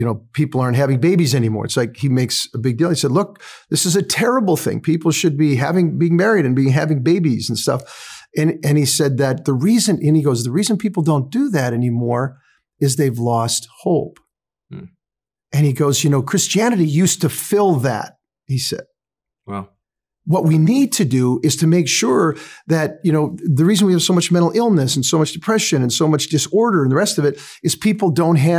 people aren't having babies anymore. It's like he makes a big deal. He said, look, this is a terrible thing. People should be being married and having babies and stuff. And he said that the reason people don't do that anymore is they've lost hope. Hmm. And he goes, Christianity used to fill that, he said. Wow. What we need to do is to make sure that, the reason we have so much mental illness and so much depression and so much disorder and the rest of it is people don't have